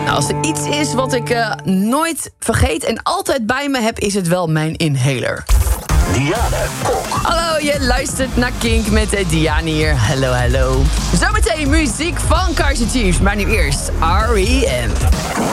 Als er iets is wat ik nooit vergeet en altijd bij me heb, is het wel mijn inhaler. Diana Kok. Hallo, je luistert naar Kink met Diana hier. Hallo, hallo. Zometeen muziek van Kaiser Chiefs, maar nu eerst R.E.M.